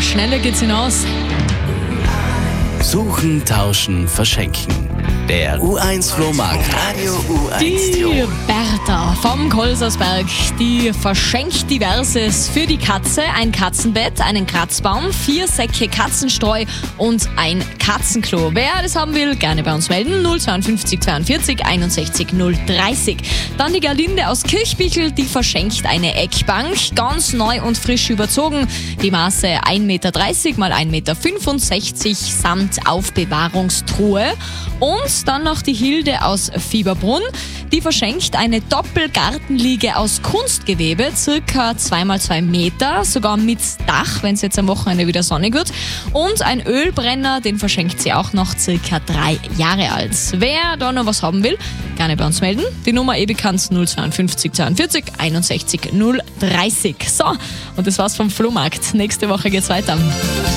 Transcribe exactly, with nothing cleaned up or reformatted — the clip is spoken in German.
schneller geht's hinaus. Suchen, tauschen, verschenken. Der U eins Flohmarkt Radio U eins Die Bertha vom Kolsersberg, die verschenkt Diverses für die Katze. Ein Katzenbett, einen Kratzbaum, vier Säcke Katzenstreu und ein Katzenklo. Wer das haben will, gerne bei uns melden. null zweiundfünfzig zweiundvierzig einundsechzig null dreißig. Dann die Gerlinde aus Kirchbichel, die verschenkt eine Eckbank. Ganz neu und frisch überzogen. Die Maße ein Meter dreißig mal ein Meter fünfundsechzig samt Aufbewahrungstruhe. Und dann noch die Hilde aus Fieberbrunn. Die verschenkt eine Doppelgartenliege aus Kunstgewebe, circa zwei mal zwei Meter, sogar mit Dach, wenn es jetzt am Wochenende wieder sonnig wird. Und ein Ölbrenner, den verschenkt sie auch noch, circa drei Jahre alt. Wer da noch was haben will, gerne bei uns melden. Die Nummer eh bekannt null zweiundfünfzig zweiundvierzig einundsechzig null dreißig. So, und das war's vom Flohmarkt. Nächste Woche geht's weiter.